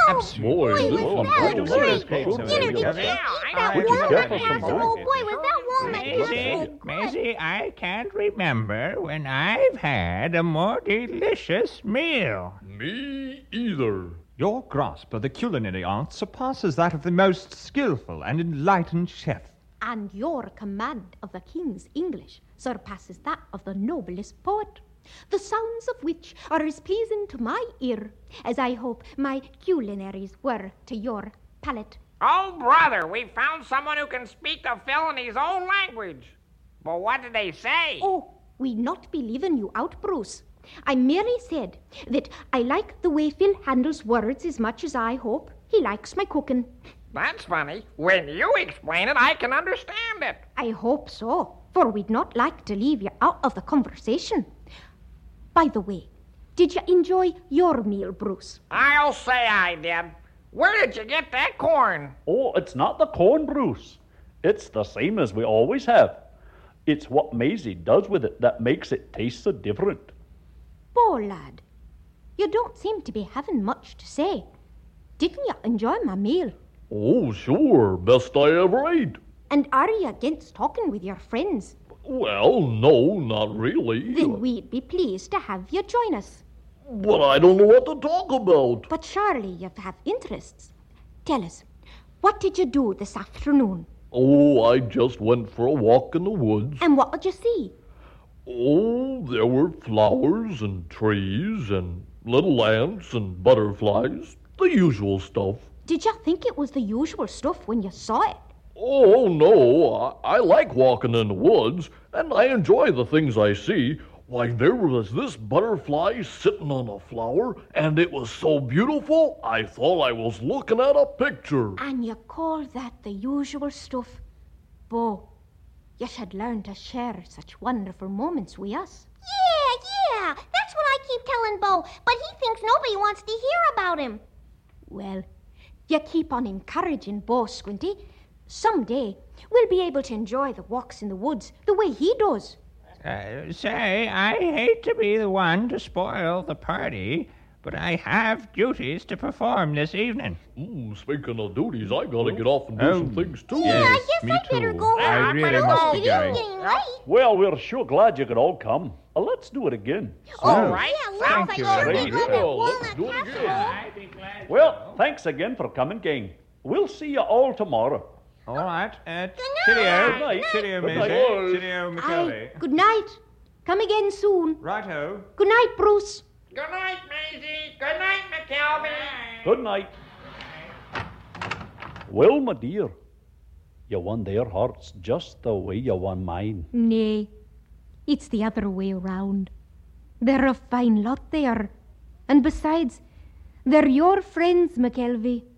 Absolutely. Boy, was that great. That walnut casserole, boy, was that walnut casserole great. Maisie, I can't remember when I've had a more delicious meal. Me either. Your grasp of the culinary art surpasses that of the most skillful and enlightened chef. And your command of the king's English surpasses that of the noblest poet, the sounds of which are as pleasing to my ear as I hope my culinaries were to your palate. Oh, brother, we found someone who can speak to Phil in his own language. But what did they say? Oh, we not be leaving you out, Bruce. I merely said that I like the way Phil handles words as much as I hope he likes my cooking. That's funny. When you explain it, I can understand it. I hope so, for we'd not like to leave you out of the conversation. By the way, did you enjoy your meal, Bruce? I'll say I did. Where did you get that corn? Oh, it's not the corn, Bruce. It's the same as we always have. It's what Maisie does with it that makes it taste so different. Bo, lad, you don't seem to be having much to say. Didn't you enjoy my meal? Oh, sure. Best I ever ate. And are you against talking with your friends? Well, no, not really. Then we'd be pleased to have you join us. But I don't know what to talk about. But surely you have interests. Tell us, what did you do this afternoon? Oh, I just went for a walk in the woods. And what did you see? Oh, there were flowers and trees and little ants and butterflies. The usual stuff. Did you think it was the usual stuff when you saw it? Oh, no. I like walking in the woods, and I enjoy the things I see. Why, there was this butterfly sitting on a flower, and it was so beautiful, I thought I was looking at a picture. And you call that the usual stuff? Bo, you should learn to share such wonderful moments with us. Yeah. That's what I keep telling Bo, but he thinks nobody wants to hear about him. Well, you keep on encouraging Bo, Squinty. Someday, we'll be able to enjoy the walks in the woods the way he does. Say, I hate to be the one to spoil the party, but I have duties to perform this evening. Speaking of duties, I gotta get off and do some things too. Yeah, I guess I better go home. I really must be It is going. getting late. Well, we're sure glad you could all come. Let's do it again. All right. Yeah, Sounds looks you like very Shirley much. loved that Well, let's walnut do it again. casserole. I'd be glad to Well, thanks again for coming, gang. We'll see you all tomorrow. All right. night. Cheerio. Good night. Cheerio, Good Maisie. night. Cheerio, McKelvey. Aye, good night. Come again soon. Righto. Good night, Bruce. Good night, Maisie. Good night, McKelvey. Good night. Well, my dear, you won their hearts just the way you won mine. Nay, it's the other way round. They're a fine lot, they are. And besides, they're your friends, McKelvey.